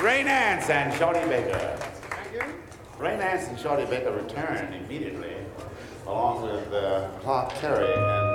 Ray Nance and Shorty Baker. Thank you. Ray Nance and Shorty Baker returned immediately, along with Clark Terry and